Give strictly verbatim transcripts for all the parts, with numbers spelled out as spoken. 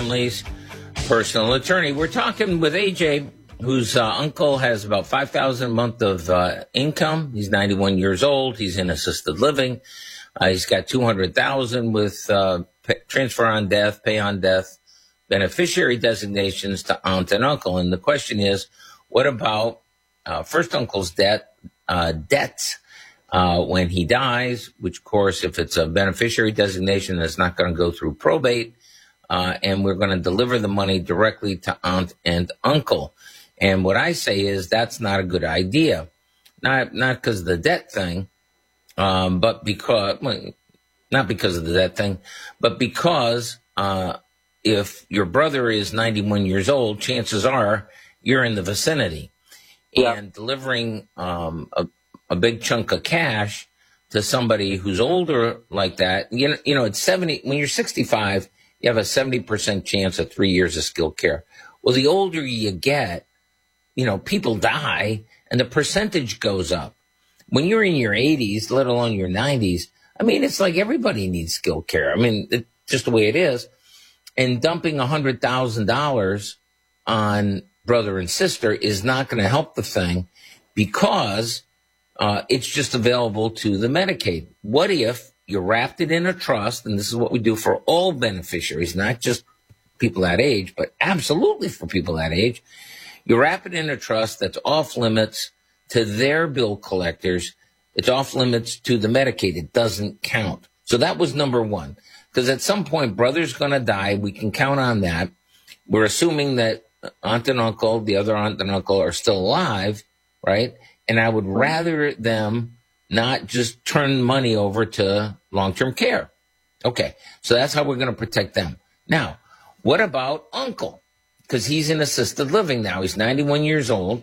family's personal attorney. We're talking with A J, whose uh, uncle has about five thousand dollars a month of uh, income. He's ninety-one years old. He's in assisted living. Uh, he's got two hundred thousand dollars with uh, pay, transfer on death, pay on death, beneficiary designations to aunt and uncle. And the question is, what about uh, first uncle's debt, uh, debts uh, when he dies, which, of course, if it's a beneficiary designation, it's not going to go through probate. Uh, and we're going to deliver the money directly to aunt and uncle. And what I say is that's not a good idea. Not not because of the debt thing, um, but because, well, not because of the debt thing, but because uh, if your brother is ninety-one years old, chances are you're in the vicinity. Yeah. And delivering um, a, a big chunk of cash to somebody who's older like that, you know, you know, it's seventy, when you're sixty-five, you have a seventy percent chance of three years of skilled care. Well, the older you get, you know, people die and the percentage goes up. When you're in your eighties, let alone your nineties, I mean, it's like everybody needs skilled care. I mean, it's just the way it is. And dumping one hundred thousand dollars on brother and sister is not going to help the thing because uh, it's just available to the Medicaid. What if you wrapped it in a trust, and this is what we do for all beneficiaries, not just people that age, but absolutely for people that age. You wrap it in a trust that's off limits to their bill collectors. It's off limits to the Medicaid. It doesn't count. So that was number one. Because at some point, brother's going to die. We can count on that. We're assuming that aunt and uncle, the other aunt and uncle, are still alive, right? And I would rather them not just turn money over to long-term care. Okay, so that's how we're going to protect them. Now, what about uncle? Because he's in assisted living now. He's ninety-one years old.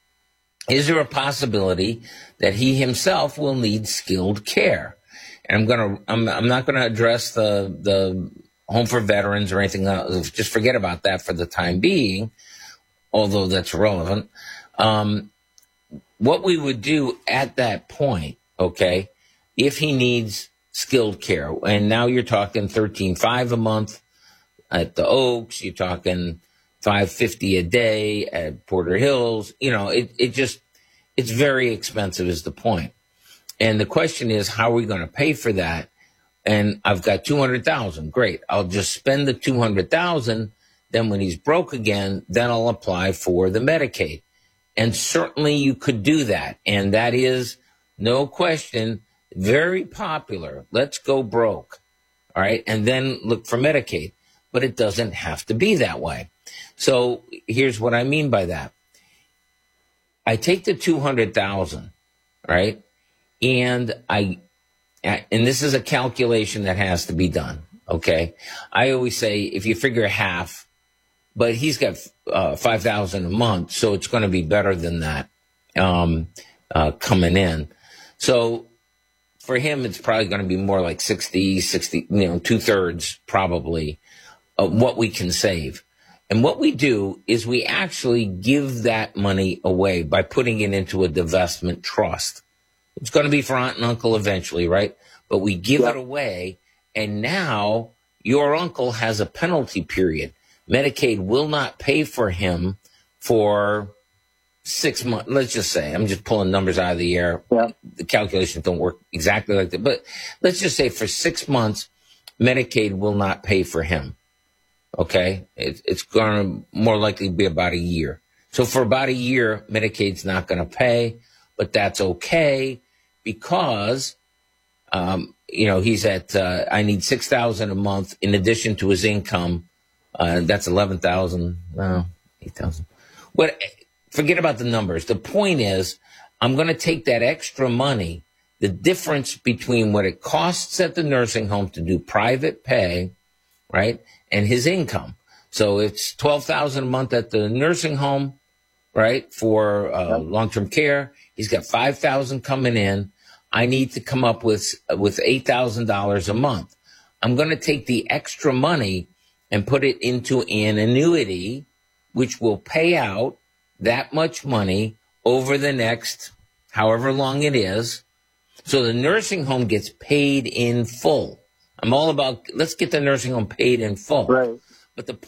Is there a possibility that he himself will need skilled care? And I'm going to, I'm, I'm not going to address the, the home for veterans or anything else. Just forget about that for the time being, although that's relevant. Um, What we would do at that point, okay, if he needs skilled care, and now you're talking thirteen five a month at the Oaks, you're talking five fifty a day at Porter Hills, you know, it, it just, it's very expensive is the point. And the question is, how are we going to pay for that? And I've got two hundred thousand. Great. I'll just spend the two hundred thousand. Then when he's broke again, then I'll apply for the Medicaid. And certainly you could do that. And that is, no question, very popular. Let's go broke. All right. And then look for Medicaid. But it doesn't have to be that way. So here's what I mean by that. I take the two hundred thousand, right? And I, and this is a calculation that has to be done. Okay. I always say if you figure half, but he's got uh, five thousand a month, so it's going to be better than that um, uh, coming in. So for him, it's probably going to be more like sixty, sixty, you know, two thirds probably of what we can save. And what we do is we actually give that money away by putting it into a divestment trust. It's going to be for aunt and uncle eventually, right? But we give yeah. it away, and now your uncle has a penalty period. Medicaid will not pay for him for six months. Let's just say, I'm just pulling numbers out of the air. Yeah. The calculations don't work exactly like that. But let's just say for six months, Medicaid will not pay for him. Okay? It, it's going to more likely be about a year. So for about a year, Medicaid's not going to pay, but that's okay because, um, you know, he's at, uh, I need six thousand dollars a month in addition to his income. Uh, that's eleven thousand, no, eight thousand. What? Forget about the numbers. The point is, I'm going to take that extra money, the difference between what it costs at the nursing home to do private pay, right, and his income. So it's twelve thousand a month at the nursing home, right, for uh, yep. long-term care. He's got five thousand coming in. I need to come up with with eight thousand dollars a month. I'm going to take the extra money and put it into an annuity, which will pay out that much money over the next however long it is. So the nursing home gets paid in full. I'm all about, let's get the nursing home paid in full. Right. But the